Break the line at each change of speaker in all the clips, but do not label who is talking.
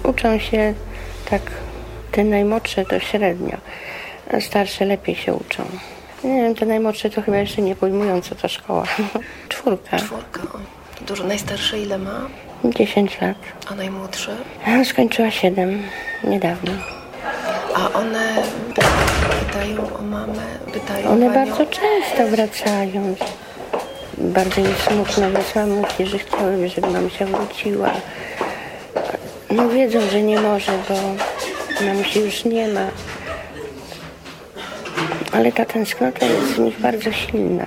Uczą się tak, te najmłodsze to średnio, a starsze lepiej się uczą. Nie wiem, te najmłodsze to chyba jeszcze nie pojmują, co to szkoła. 4.
4, to dużo. Najstarsze ile ma?
10 lat.
A najmłodsze?
Skończyła 7 niedawno.
A one pytają o mamę?
One bardzo często wracają. Bardzo mi smutno, więc mamusi, że chciałyby, żeby mamusia wróciła. No wiedzą, że nie może, bo mamusi już nie ma. Ale ta tęsknota jest w nich bardzo silna.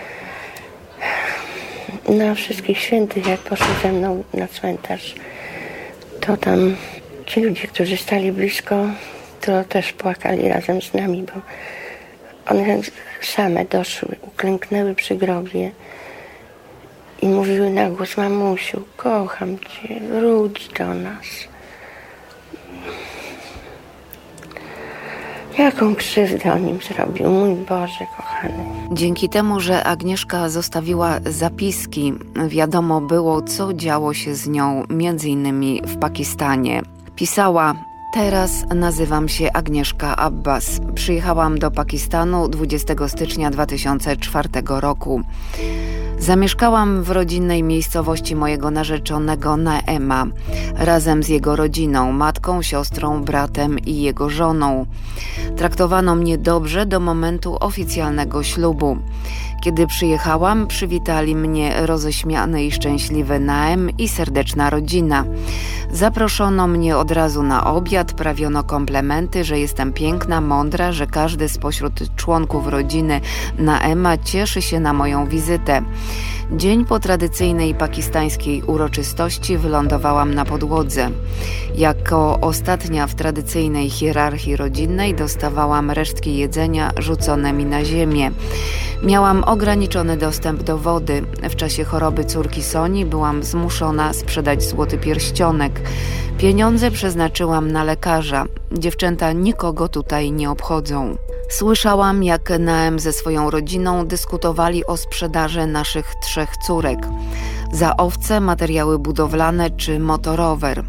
Na Wszystkich Świętych, jak poszli ze mną na cmentarz, to tam ci ludzie, którzy stali blisko, to też płakali razem z nami, bo one same doszły, uklęknęły przy grobie i mówiły na głos: mamusiu, kocham cię, wróć do nas. Jaką krzywdę on im zrobił, mój Boże kochany.
Dzięki temu, że Agnieszka zostawiła zapiski, wiadomo było, co działo się z nią, między innymi w Pakistanie. Pisała: teraz nazywam się Agnieszka Abbas. Przyjechałam do Pakistanu 20 stycznia 2004 roku. Zamieszkałam w rodzinnej miejscowości mojego narzeczonego Naema, razem z jego rodziną, matką, siostrą, bratem i jego żoną. Traktowano mnie dobrze do momentu oficjalnego ślubu. Kiedy przyjechałam, przywitali mnie roześmiany i szczęśliwy Naem i serdeczna rodzina. Zaproszono mnie od razu na obiad, prawiono komplementy, że jestem piękna, mądra, że każdy spośród członków rodziny Naema cieszy się na moją wizytę. Dzień po tradycyjnej pakistańskiej uroczystości wylądowałam na podłodze. Jako ostatnia w tradycyjnej hierarchii rodzinnej dostawałam resztki jedzenia rzucone mi na ziemię. Miałam ograniczony dostęp do wody. W czasie choroby córki Soni byłam zmuszona sprzedać złoty pierścionek. Pieniądze przeznaczyłam na lekarza. Dziewczęta nikogo tutaj nie obchodzą. Słyszałam, jak Naem ze swoją rodziną dyskutowali o sprzedaży naszych 3 córek. Za owce, materiały budowlane czy motorower.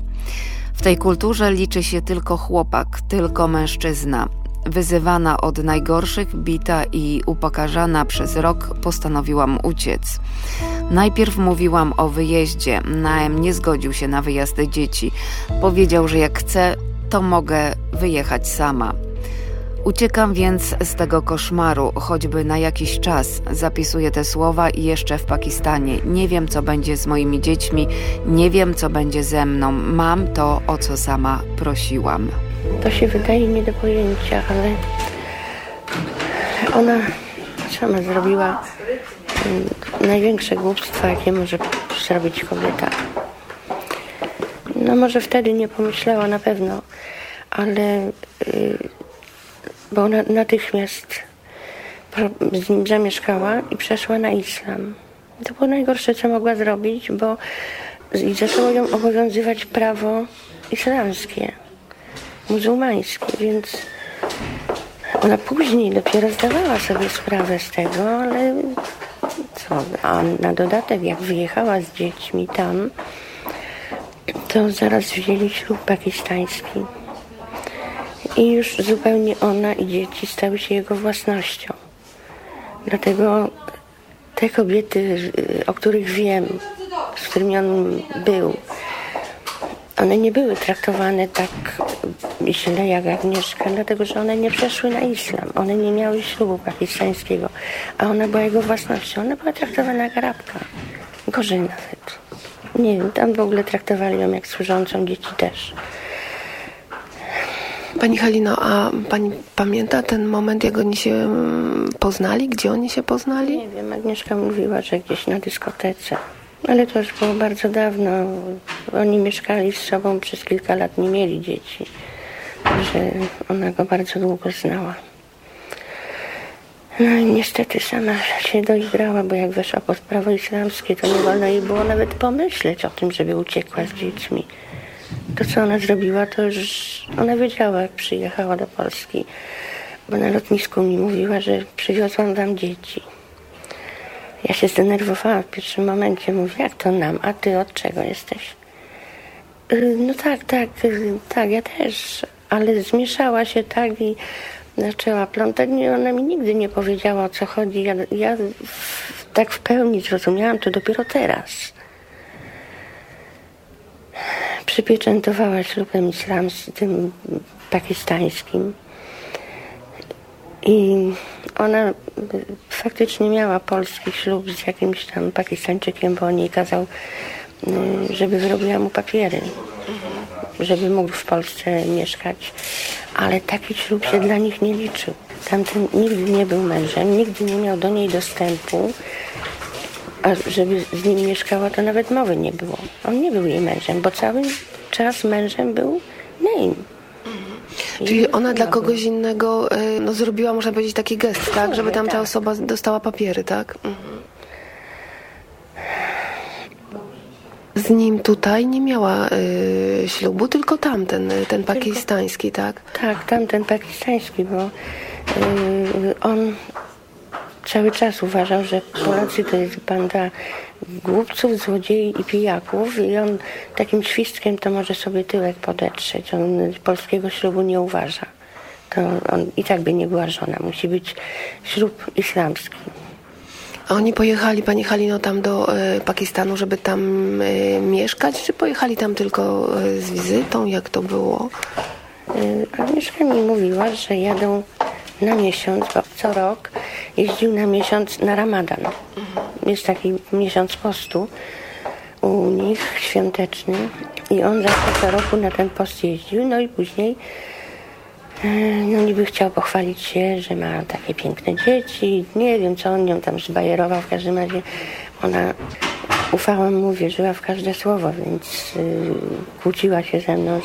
W tej kulturze liczy się tylko chłopak, tylko mężczyzna. Wyzywana od najgorszych, bita i upokarzana przez rok, postanowiłam uciec. Najpierw mówiłam o wyjeździe. Naem nie zgodził się na wyjazd dzieci. Powiedział, że jak chcę, to mogę wyjechać sama. Uciekam więc z tego koszmaru, choćby na jakiś czas. Zapisuję te słowa i jeszcze w Pakistanie. Nie wiem, co będzie z moimi dziećmi, nie wiem, co będzie ze mną. Mam to, o co sama prosiłam.
To się wydaje nie do pojęcia, ale ona sama zrobiła największe głupstwa, jakie może zrobić kobieta. No może wtedy nie pomyślała na pewno, ale bo ona natychmiast z nim zamieszkała i przeszła na islam. To było najgorsze, co mogła zrobić, bo zaczęło ją obowiązywać prawo islamskie, muzułmańskie, więc ona później dopiero zdawała sobie sprawę z tego, ale co, a na dodatek jak wyjechała z dziećmi tam, to zaraz wzięli ślub pakistański. I już zupełnie ona i dzieci stały się jego własnością. Dlatego te kobiety, o których wiem, z którymi on był, one nie były traktowane tak źle jak Agnieszka, dlatego że one nie przeszły na islam. One nie miały ślubu pakistańskiego, a ona była jego własnością. Ona była traktowana jak Arabka. Gorzej nawet. Nie wiem, tam w ogóle traktowali ją jak służącą, dzieci też.
Pani Halino, a pani pamięta ten moment, jak oni się poznali? Gdzie oni się poznali?
Nie wiem, Agnieszka mówiła, że gdzieś na dyskotece. Ale to już było bardzo dawno. Oni mieszkali z sobą przez kilka lat, nie mieli dzieci. Także ona go bardzo długo znała. No i niestety sama się doigrała, bo jak weszła pod prawo islamskie, to nie wolno jej było nawet pomyśleć o tym, żeby uciekła z dziećmi. To, co ona zrobiła, to już ona wiedziała, jak przyjechała do Polski, bo na lotnisku mi mówiła, że przywiozłam wam dzieci. Ja się zdenerwowałam w pierwszym momencie, mówię, jak to nam, a ty od czego jesteś? No tak, ja też, ale zmieszała się tak i zaczęła plątać. Ona mi nigdy nie powiedziała, o co chodzi. Ja tak w pełni zrozumiałam to dopiero teraz. Przypieczętowała ślubem islamskim, pakistańskim. I ona faktycznie miała polski ślub z jakimś tam Pakistańczykiem, bo on jej kazał, żeby wyrobiła mu papiery, żeby mógł w Polsce mieszkać. Ale taki ślub się dla nich nie liczył. Tamten nigdy nie był mężem, nigdy nie miał do niej dostępu, a żeby z nim mieszkała, to nawet mowy nie było. On nie był jej mężem, bo cały czas mężem był Naim.
Czyli ona dla kogoś innego zrobiła, można powiedzieć, taki gest, tak? Żeby tamta osoba dostała papiery, tak? Z nim tutaj nie miała ślubu, tylko tamten, ten pakistański, tak?
Tak, tamten pakistański, bo on cały czas uważał, że Polacy to jest banda głupców, złodziei i pijaków i on takim świstkiem to może sobie tyłek podetrzeć. On polskiego ślubu nie uważa. To on i tak by nie była żona. Musi być ślub islamski.
A oni pojechali, pani Halino, tam do Pakistanu, żeby tam mieszkać, czy pojechali tam tylko z wizytą? Jak to było?
Agnieszka mi mówiła, że jadą na miesiąc, bo co rok jeździł na miesiąc na Ramadan. Jest taki miesiąc postu u nich, świąteczny. I on zawsze co roku na ten post jeździł, no i później niby chciał pochwalić się, że ma takie piękne dzieci. Nie wiem, co on ją tam zbajerował. W każdym razie ona, ufałam mu, wierzyła w każde słowo, więc kłóciła się ze mną,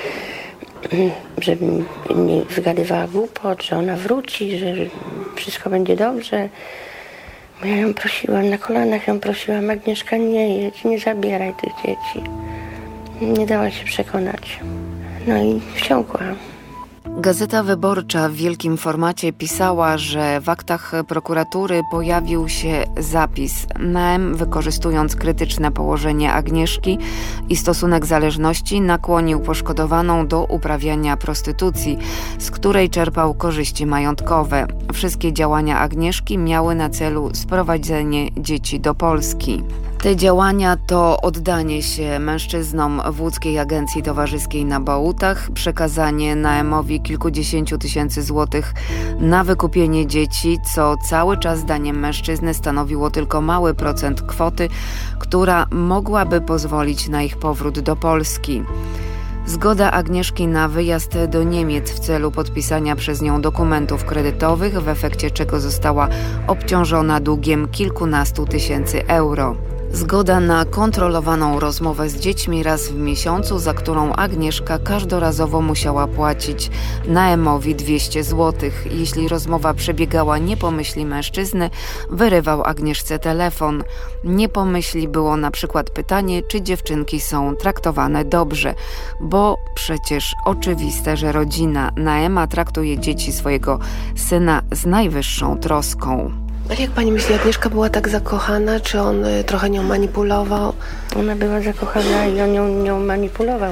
żebym nie wygadywała głupot, że ona wróci, że wszystko będzie dobrze. Bo ja ją prosiłam, na kolanach ją prosiłam: Agnieszka, nie jedź, nie zabieraj tych dzieci. Nie dała się przekonać. No i wsiąkła.
Gazeta Wyborcza w wielkim formacie pisała, że w aktach prokuratury pojawił się zapis. Naem, wykorzystując krytyczne położenie Agnieszki i stosunek zależności, nakłonił poszkodowaną do uprawiania prostytucji, z której czerpał korzyści majątkowe. Wszystkie działania Agnieszki miały na celu sprowadzenie dzieci do Polski. Te działania to oddanie się mężczyznom w łódzkiej agencji towarzyskiej na Bałutach, przekazanie Naemowi kilkudziesięciu tysięcy złotych na wykupienie dzieci, co cały czas zdaniem mężczyzny stanowiło tylko mały procent kwoty, która mogłaby pozwolić na ich powrót do Polski. Zgoda Agnieszki na wyjazd do Niemiec w celu podpisania przez nią dokumentów kredytowych, w efekcie czego została obciążona długiem kilkunastu tysięcy euro. Zgoda na kontrolowaną rozmowę z dziećmi raz w miesiącu, za którą Agnieszka każdorazowo musiała płacić Naemowi 200 zł. Jeśli rozmowa przebiegała nie po myśli mężczyzny, wyrywał Agnieszce telefon. Nie po myśli było na przykład pytanie, czy dziewczynki są traktowane dobrze, bo przecież oczywiste, że rodzina Naema traktuje dzieci swojego syna z najwyższą troską.
A jak pani myśli, Agnieszka była tak zakochana, czy on trochę nią manipulował?
Ona była zakochana i on nią manipulował.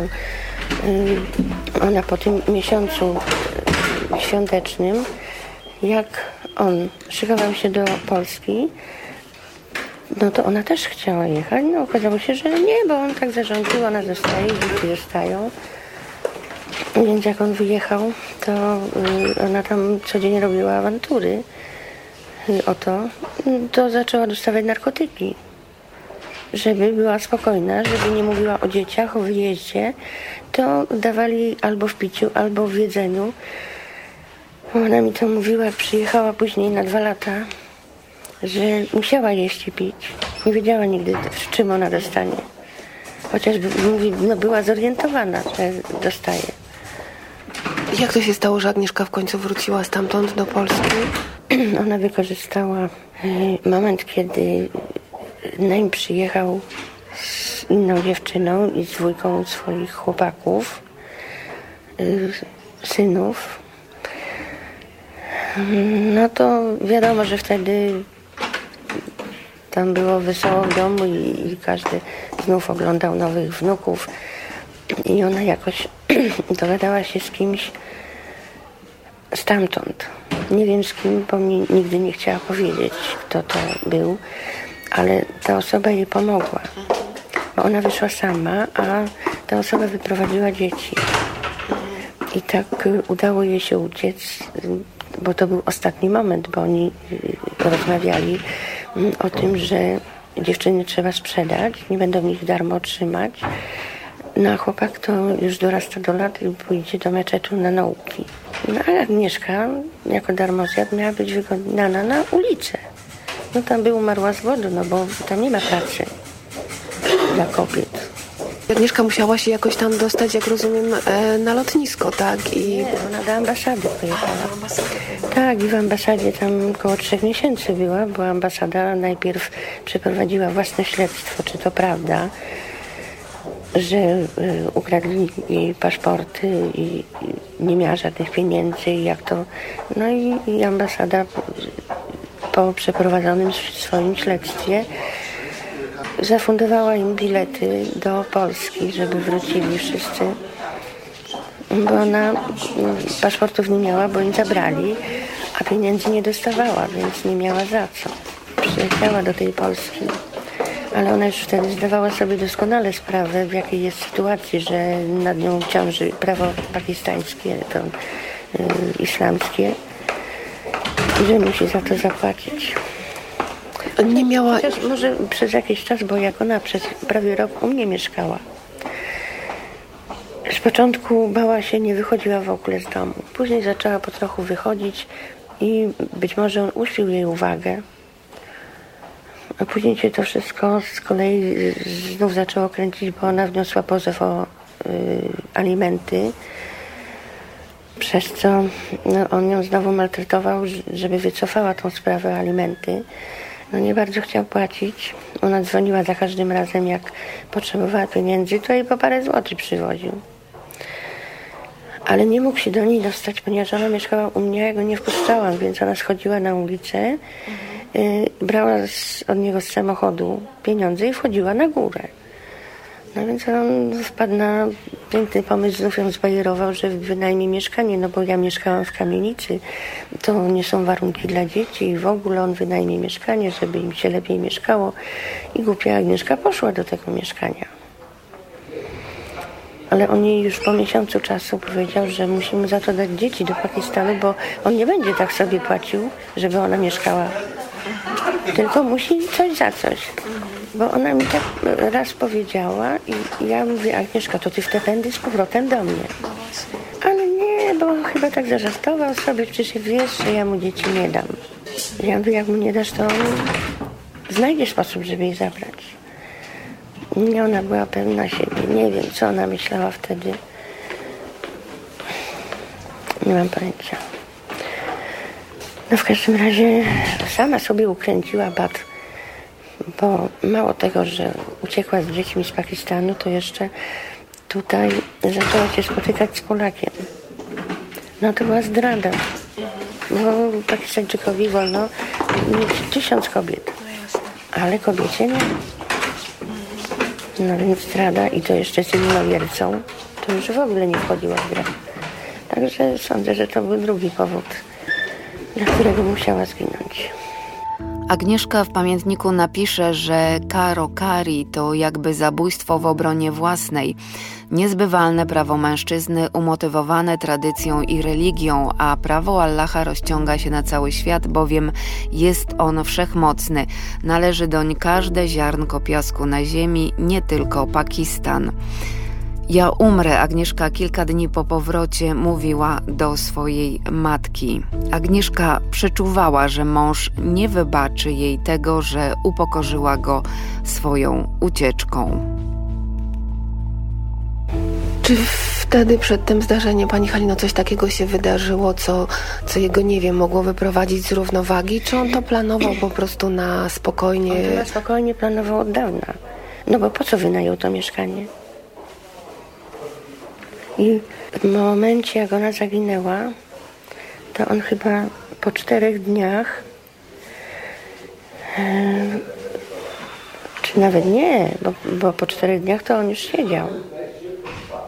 Ona po tym miesiącu świątecznym, jak on szykował się do Polski, no to ona też chciała jechać. No okazało się, że nie, bo on tak zarządził, ona zostaje, dzieci zostają. Więc jak on wyjechał, to ona tam codziennie robiła awantury o to zaczęła dostawać narkotyki, żeby była spokojna, żeby nie mówiła o dzieciach, o wyjeździe, to dawali albo w piciu, albo w jedzeniu. Ona mi to mówiła, jak przyjechała później na 2 lata, że musiała jeść i pić. Nie wiedziała nigdy, w czym ona dostanie. Chociaż mówi, no była zorientowana, że dostaje.
Jak to się stało, że Agnieszka w końcu wróciła stamtąd do Polski?
Ona wykorzystała moment, kiedy Naim przyjechał z inną dziewczyną i z 2 swoich chłopaków, synów. No to wiadomo, że wtedy tam było wesoło w domu i każdy znów oglądał nowych wnuków. I ona jakoś dogadała się z kimś stamtąd. Nie wiem z kim, bo mi nigdy nie chciała powiedzieć, kto to był, ale ta osoba jej pomogła. Bo ona wyszła sama, a ta osoba wyprowadziła dzieci. I tak udało jej się uciec, bo to był ostatni moment, bo oni rozmawiali o tym, że dziewczyny trzeba sprzedać, nie będą ich darmo trzymać. No a chłopak to już dorasta do lat i pójdzie do meczetu na nauki. No a Agnieszka jako darmozjad miała być wygnana na ulicę. No tam by umarła z głodu, no bo tam nie ma pracy dla kobiet.
Agnieszka musiała się jakoś tam dostać, jak rozumiem, na lotnisko, tak?
Nie, ona do ambasady pojechała. Tak, i w ambasadzie tam około 3 miesięcy była, bo ambasada najpierw przeprowadziła własne śledztwo, czy to prawda, że ukradli jej paszporty i nie miała żadnych pieniędzy i jak to... No i ambasada po przeprowadzonym swoim śledztwie zafundowała im bilety do Polski, żeby wrócili wszyscy, bo ona paszportów nie miała, bo im zabrali, a pieniędzy nie dostawała, więc nie miała za co. Przyjechała do tej Polski, ale ona już wtedy zdawała sobie doskonale sprawę, w jakiej jest sytuacji, że nad nią ciąży prawo pakistańskie, to islamskie, i że musi za to zapłacić.
Nie miała...
Chociaż może przez jakiś czas, bo jak ona przez prawie rok u mnie mieszkała. Z początku bała się, nie wychodziła w ogóle z domu. Później zaczęła po trochu wychodzić i być może on uśpił jej uwagę. A później się to wszystko z kolei znów zaczęło kręcić, bo ona wniosła pozew o alimenty. Przez co on ją znowu maltretował, żeby wycofała tą sprawę o alimenty. No nie bardzo chciał płacić. Ona dzwoniła za każdym razem, jak potrzebowała pieniędzy, to jej po parę złotych przywoził. Ale nie mógł się do niej dostać, ponieważ ona mieszkała u mnie, ja go nie wpuszczałam, więc ona schodziła na ulicę, brała od niego z samochodu pieniądze i wchodziła na górę. No więc on wpadł na piękny pomysł, znów ją zbajerował, że wynajmie mieszkanie, no bo ja mieszkałam w kamienicy, to nie są warunki dla dzieci i w ogóle on wynajmie mieszkanie, żeby im się lepiej mieszkało. I głupia Agnieszka poszła do tego mieszkania. Ale on jej już po miesiącu czasu powiedział, że musimy za to dać dzieci do Pakistanu, bo on nie będzie tak sobie płacił, żeby ona mieszkała. Tylko musi coś za coś. Bo ona mi tak raz powiedziała i ja mówię, Agnieszka, to ty w te pędy z powrotem do mnie. Ale nie, bo on chyba tak zażartował sobie, przecież wiesz, że ja mu dzieci nie dam. Ja mówię, jak mu nie dasz, to on znajdzie sposób, żeby je zabrać. Nie, ona była pewna siebie. Nie wiem, co ona myślała wtedy. Nie mam pojęcia. No w każdym razie sama sobie ukręciła bat, bo mało tego, że uciekła z dziećmi z Pakistanu, to jeszcze tutaj zaczęła się spotykać z Polakiem. No to była zdrada. Bo Pakistańczykowi wolno mieć 1000 kobiet, ale kobiecie nie. No więc zdrada i to jeszcze z innowiercą, to już w ogóle nie wchodziła w grę. Także sądzę, że to był drugi powód, dla którego musiała zginąć.
Agnieszka w pamiętniku napisze, że karo kari to jakby zabójstwo w obronie własnej, niezbywalne prawo mężczyzny umotywowane tradycją i religią, a prawo Allaha rozciąga się na cały świat, bowiem jest on wszechmocny. Należy doń każde ziarnko piasku na ziemi, nie tylko Pakistan. Ja umrę, Agnieszka kilka dni po powrocie mówiła do swojej matki. Agnieszka przeczuwała, że mąż nie wybaczy jej tego, że upokorzyła go swoją ucieczką.
Czy wtedy przed tym zdarzeniem, pani Halino, coś takiego się wydarzyło, co jego, nie wiem, mogło wyprowadzić z równowagi? Czy on to planował po prostu na spokojnie?
On to na spokojnie planował od dawna. No bo po co wynajął to mieszkanie? I w momencie, jak ona zaginęła, to on chyba po 4 dniach, czy nawet nie, bo po 4 dniach to on już siedział.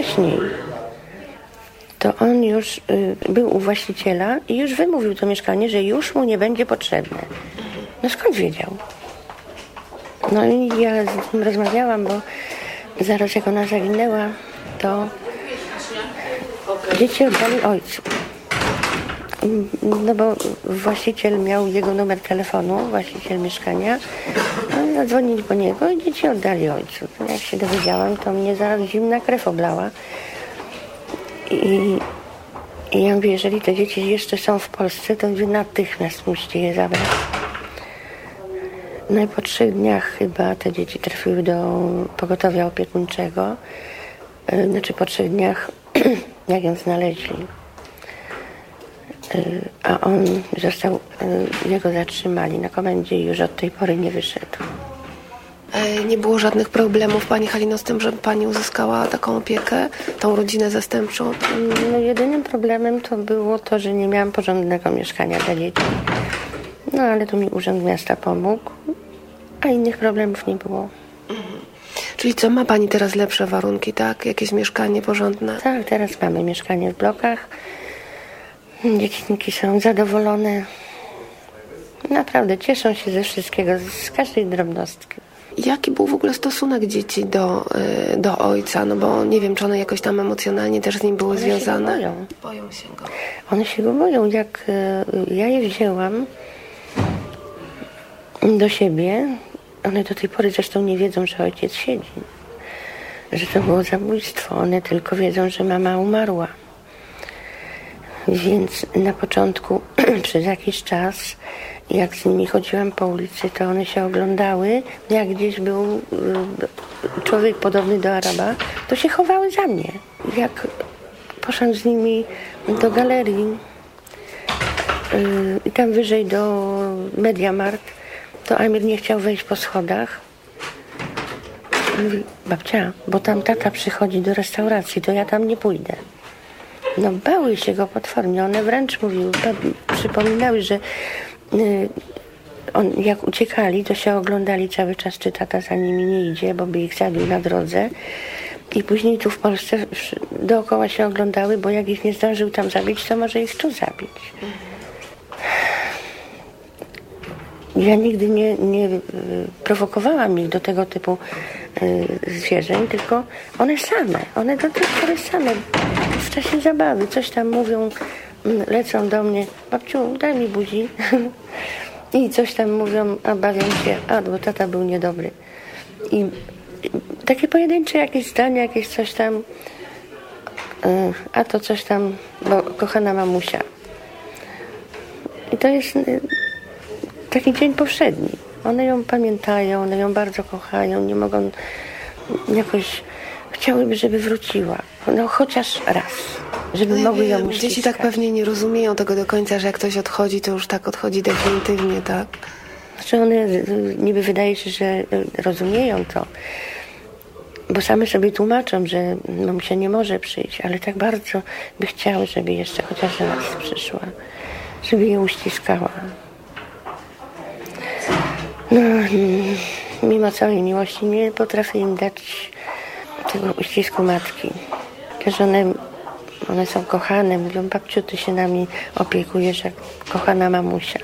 wcześniej to on już był u właściciela i już wymówił to mieszkanie, że już mu nie będzie potrzebne. No skąd wiedział? No i ja z nim rozmawiałam, bo zaraz jak ona zaginęła, to dzieci oddali ojcu. No bo właściciel miał jego numer telefonu, właściciel mieszkania. No, zadzwonili po niego i dzieci oddali ojcu. To jak się dowiedziałam, to mnie zaraz zimna krew oblała. I ja mówię, jeżeli te dzieci jeszcze są w Polsce, to wy natychmiast musicie je zabrać. No i po 3 dniach chyba te dzieci trafiły do pogotowia opiekuńczego. Znaczy po 3 dniach, jak ją znaleźli. A on został, jego zatrzymali na komendzie i już od tej pory nie wyszedł.
Nie było żadnych problemów, pani Halino, z tym, że pani uzyskała taką opiekę, tą rodzinę zastępczą?
No, jedynym problemem to było to, że nie miałam porządnego mieszkania dla dzieci. No ale tu mi Urząd Miasta pomógł, a innych problemów nie było.
Czyli co, ma pani teraz lepsze warunki, tak? Jakieś mieszkanie porządne?
Tak, teraz mamy mieszkanie w blokach. Dzieciaki są zadowolone. Naprawdę cieszą się ze wszystkiego, z każdej drobnostki.
Jaki był w ogóle stosunek dzieci do ojca? No bo nie wiem, czy one jakoś tam emocjonalnie też z nim były związane.
Się boją.
Boją się go.
One się go boją. Jak ja je wzięłam do siebie, one do tej pory zresztą nie wiedzą, że ojciec siedzi. Że to było zabójstwo. One tylko wiedzą, że mama umarła. Więc na początku, przez jakiś czas, jak z nimi chodziłam po ulicy, to one się oglądały. Jak gdzieś był człowiek podobny do Araba, to się chowały za mnie. Jak poszłam z nimi do galerii i tam wyżej do Mediamarkt, to Amir nie chciał wejść po schodach. Mówi, babcia, bo tam tata przychodzi do restauracji, to ja tam nie pójdę. No bały się go potwornie. One wręcz mówiły, przypominały, że jak uciekali, to się oglądali cały czas, czy tata za nimi nie idzie, bo by ich zabił na drodze. I później tu w Polsce dookoła się oglądały, bo jak ich nie zdążył tam zabić, to może ich tu zabić. Ja nigdy nie prowokowałam ich do tego typu zwierzeń, tylko one do tej pory same w czasie zabawy coś tam mówią, lecą do mnie, babciu, daj mi buzi i coś tam mówią, a bawią się, bo tata był niedobry. I takie pojedyncze jakieś zdania, jakieś coś tam, a to coś tam, bo kochana mamusia. I to jest taki dzień powszedni. One ją pamiętają, one ją bardzo kochają, nie mogą jakoś... Chciałyby, żeby wróciła. No chociaż raz. Żeby mogły ją uściskać.
Dzieci tak pewnie nie rozumieją tego do końca, że jak ktoś odchodzi, to już tak odchodzi definitywnie, tak?
Znaczy one niby wydaje się, że rozumieją to. Bo same sobie tłumaczą, że mamusia nie może przyjść, ale tak bardzo by chciały, żeby jeszcze chociaż raz przyszła. Żeby je uściskała. No, mimo całej miłości nie potrafię im dać tego uścisku matki. Że one są kochane, mówią, babciu, ty się nami opiekujesz jak kochana mamusia.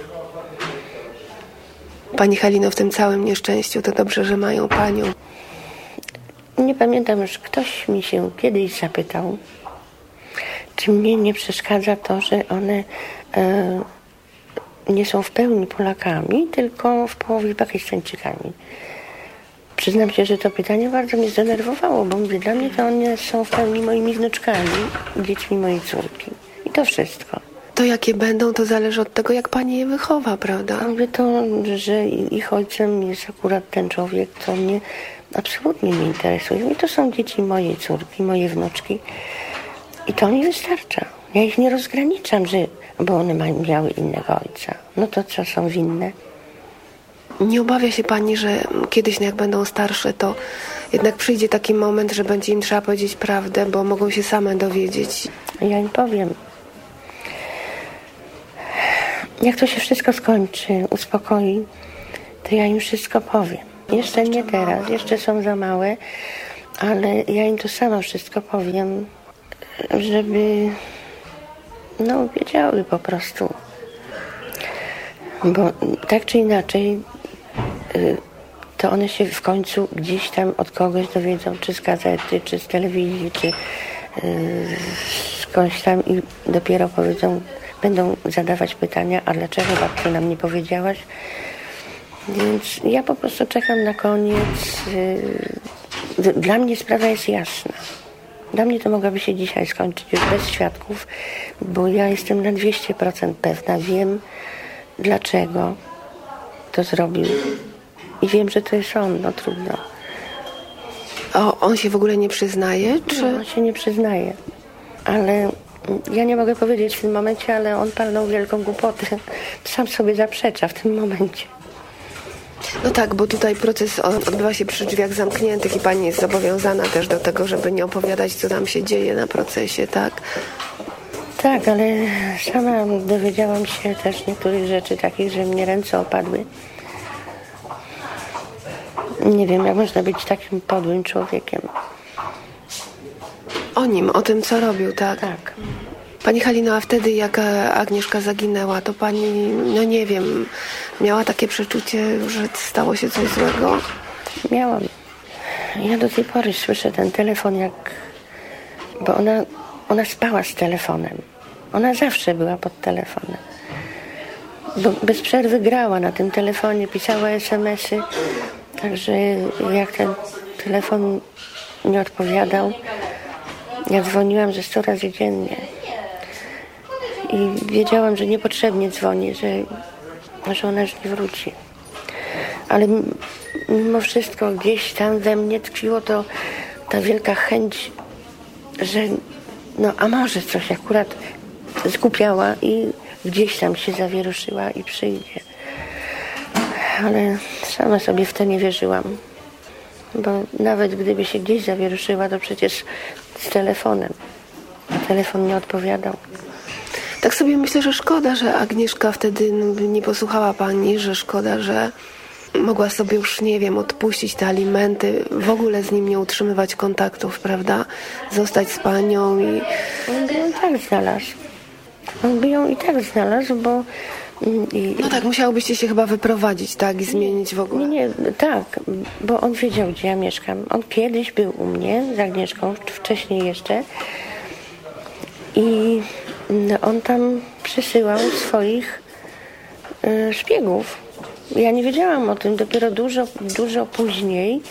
Pani Halino, w tym całym nieszczęściu to dobrze, że mają panią.
Nie pamiętam już, ktoś mi się kiedyś zapytał, czy mnie nie przeszkadza to, że one nie są w pełni Polakami, tylko w połowie Pakistańczykami. Przyznam się, że to pytanie bardzo mnie zdenerwowało, bo mówię, dla mnie to one są w pełni moimi wnuczkami, dziećmi mojej córki. I to wszystko.
To jakie będą, to zależy od tego, jak pani je wychowa, prawda?
Mówię to, że ich ojcem jest akurat ten człowiek, co mnie absolutnie nie interesuje. I to są dzieci mojej córki, moje wnuczki. I to mi wystarcza. Ja ich nie rozgraniczam, bo one miały innego ojca. No to co, są winne?
Nie obawia się pani, że kiedyś, jak będą starsze, to jednak przyjdzie taki moment, że będzie im trzeba powiedzieć prawdę, bo mogą się same dowiedzieć?
Ja im powiem. Jak to się wszystko skończy, uspokoi, to ja im wszystko powiem. Jeszcze nie teraz, jeszcze są za małe, ale ja im to sama wszystko powiem, żeby wiedziały po prostu. Bo tak czy inaczej to one się w końcu gdzieś tam od kogoś dowiedzą, czy z gazety, czy z telewizji, czy skądś tam i dopiero powiedzą, będą zadawać pytania, a dlaczego babciu nam nie powiedziałaś? Więc ja po prostu czekam na koniec. Dla mnie sprawa jest jasna. Dla mnie to mogłaby się dzisiaj skończyć już bez świadków, bo ja jestem na 200% pewna. Wiem, dlaczego to zrobił. I wiem, że to jest on, trudno.
On się w ogóle nie przyznaje? Czy...
On się nie przyznaje. Ale ja nie mogę powiedzieć w tym momencie, ale on palnął wielką głupotę. Sam sobie zaprzecza w tym momencie.
No tak, bo tutaj proces odbywa się przy drzwiach zamkniętych i pani jest zobowiązana też do tego, żeby nie opowiadać, co tam się dzieje na procesie, tak?
Tak, ale sama dowiedziałam się też niektórych rzeczy takich, że mnie ręce opadły. Nie wiem, jak można być takim podłym człowiekiem.
O nim, o tym, co robił, tak?
Tak.
Pani Halino, a wtedy jak Agnieszka zaginęła, to pani, nie wiem, miała takie przeczucie, że stało się coś złego?
Miałam. Ja do tej pory słyszę ten telefon bo ona spała z telefonem. Ona zawsze była pod telefonem. Bo bez przerwy grała na tym telefonie, pisała SMS-y. Także jak ten telefon nie odpowiadał, ja dzwoniłam ze 100 razy dziennie. I wiedziałam, że niepotrzebnie dzwonię, że ona już nie wróci. Ale mimo wszystko gdzieś tam we mnie tkwiło ta wielka chęć, że a może coś akurat skupiała i gdzieś tam się zawieruszyła i przyjdzie. Ale sama sobie w to nie wierzyłam. Bo nawet gdyby się gdzieś zawieruszyła, to przecież z telefonem. A telefon nie odpowiadał.
Tak sobie myślę, że szkoda, że Agnieszka wtedy nie posłuchała pani, że szkoda, że mogła sobie już, nie wiem, odpuścić te alimenty, w ogóle z nim nie utrzymywać kontaktów, prawda? Zostać z panią i...
On by ją i tak znalazł. On by ją i tak znalazł, bo...
No tak, musiałobyście się chyba wyprowadzić, tak? I zmienić w ogóle.
Nie, tak, bo on wiedział, gdzie ja mieszkam. On kiedyś był u mnie z Agnieszką, wcześniej jeszcze. I on tam przysyłał swoich szpiegów. Ja nie wiedziałam o tym, dopiero dużo później,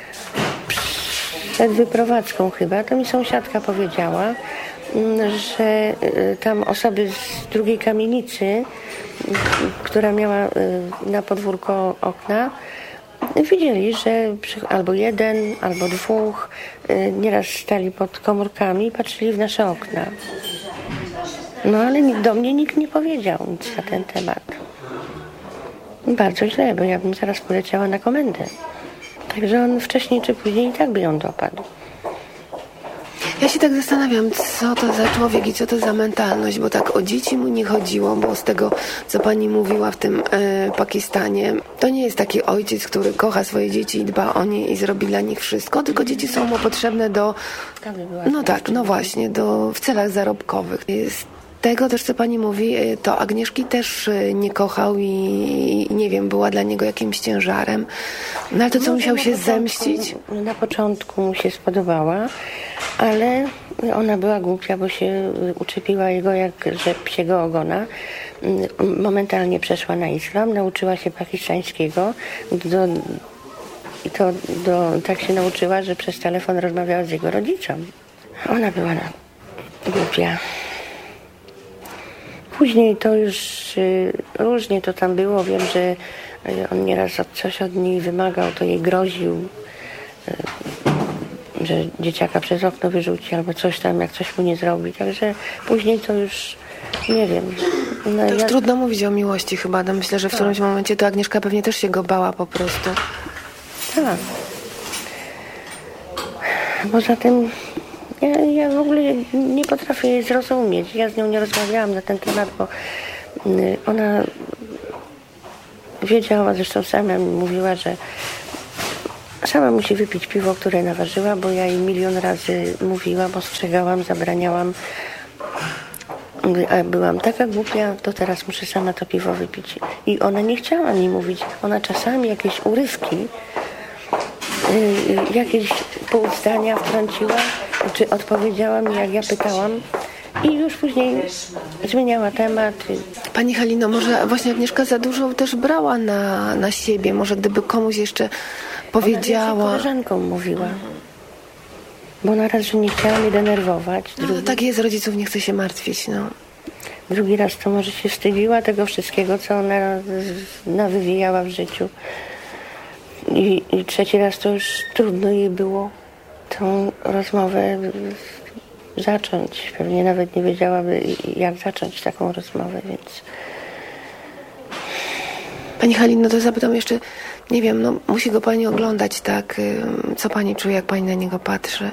przed wyprowadzką chyba, to mi sąsiadka powiedziała, że tam osoby z drugiej kamienicy, która miała na podwórko okna, widzieli, że albo jeden, albo dwóch nieraz stali pod komórkami i patrzyli w nasze okna. No ale do mnie nikt nie powiedział nic na ten temat. Bardzo źle, bo ja bym zaraz poleciała na komendę. Także on wcześniej czy później i tak by ją dopadł.
Ja się tak zastanawiam, co to za człowiek i co to za mentalność, bo tak o dzieci mu nie chodziło, bo z tego, co pani mówiła w tym Pakistanie, to nie jest taki ojciec, który kocha swoje dzieci i dba o nie i zrobi dla nich wszystko, tylko dzieci są mu potrzebne do... No tak, no właśnie, w celach zarobkowych. Z tego też, co pani mówi, to Agnieszki też nie kochał i nie wiem, była dla niego jakimś ciężarem. No ale to co, musiał się zemścić?
Na początku mu się spodobała, ale ona była głupia, bo się uczepiła jego jak rzep psiego ogona. Momentalnie przeszła na islam, nauczyła się pakistańskiego. Tak się nauczyła, że przez telefon rozmawiała z jego rodzicem. Ona była głupia. Później to już różnie to tam było. Wiem, że on nieraz coś od niej wymagał, to jej groził, że dzieciaka przez okno wyrzuci albo coś tam, jak coś mu nie zrobi. Także później to już nie wiem.
No, to już trudno mówić o miłości chyba. No myślę, że w którymś momencie to Agnieszka pewnie też się go bała po prostu.
Tak. Poza tym ja w ogóle nie potrafię jej zrozumieć. Ja z nią nie rozmawiałam na ten temat, bo ona wiedziała, zresztą sama mi mówiła, że Sama musi wypić piwo, które naważyła, bo ja jej milion razy mówiłam, ostrzegałam, zabraniałam. A byłam taka głupia, to teraz muszę sama to piwo wypić. I ona nie chciała mi mówić. Ona czasami jakieś urywki, jakieś pół zdania wtrąciła, czy odpowiedziała mi, jak ja pytałam. I już później zmieniała temat.
Pani Halino, może właśnie Agnieszka za dużo też brała na siebie. Może gdyby komuś jeszcze powiedziała...
Ona koleżanką mówiła. Bo na raz, że nie chciała mnie denerwować.
No tak jest, rodziców nie chce się martwić, no.
Drugi raz to może się wstydziła tego wszystkiego, co ona nawywijała w życiu. I trzeci raz to już trudno jej było tą rozmowę zacząć. Pewnie nawet nie wiedziałaby, jak zacząć taką rozmowę, więc...
Pani Halino, to zapytam jeszcze, nie wiem, no musi go pani oglądać, tak? Co pani czuje, jak pani na niego patrzy?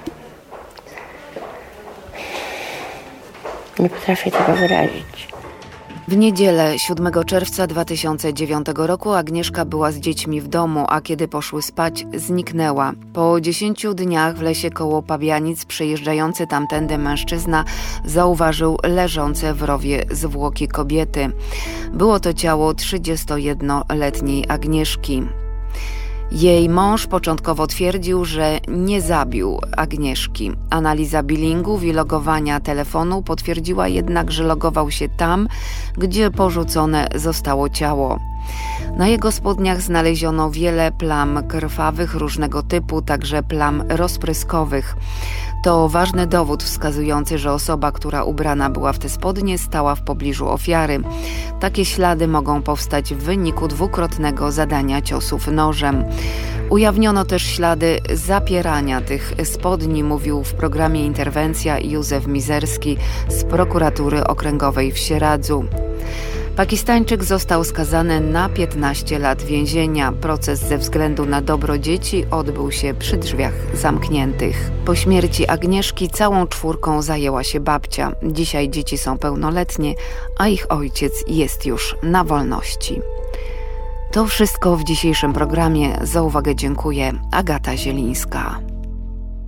Nie potrafię tego wyrazić.
W niedzielę 7 czerwca 2009 roku Agnieszka była z dziećmi w domu, a kiedy poszły spać, zniknęła. Po 10 dniach w lesie koło Pabianic przejeżdżający tamtędy mężczyzna zauważył leżące w rowie zwłoki kobiety. Było to ciało 31-letniej Agnieszki. Jej mąż początkowo twierdził, że nie zabił Agnieszki. Analiza billingów i logowania telefonu potwierdziła jednak, że logował się tam, gdzie porzucone zostało ciało. Na jego spodniach znaleziono wiele plam krwawych różnego typu, także plam rozpryskowych. To ważny dowód wskazujący, że osoba, która ubrana była w te spodnie, stała w pobliżu ofiary. Takie ślady mogą powstać w wyniku dwukrotnego zadania ciosów nożem. Ujawniono też ślady zapierania tych spodni, mówił w programie Interwencja Józef Mizerski z prokuratury okręgowej w Sieradzu. Pakistańczyk został skazany na 15 lat więzienia. Proces ze względu na dobro dzieci odbył się przy drzwiach zamkniętych. Po śmierci Agnieszki całą czwórką zajęła się babcia. Dzisiaj dzieci są pełnoletnie, a ich ojciec jest już na wolności. To wszystko w dzisiejszym programie. Za uwagę dziękuję. Agata Zielińska.